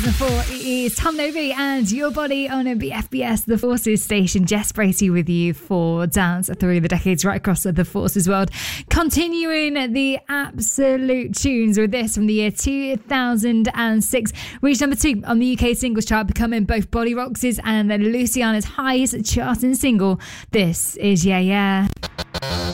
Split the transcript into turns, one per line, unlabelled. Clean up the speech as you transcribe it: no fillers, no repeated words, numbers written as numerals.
It is Tom Novi and Your Body on a BFBS, the Forces station. Jess Bracey with you for Dance Through the Decades right across the Forces world. Continuing the absolute tunes with this from the year 2006. Reached number 2 on the UK singles chart, becoming both Body Rox's and Luciana's highest charting single. This is Yeah Yeah.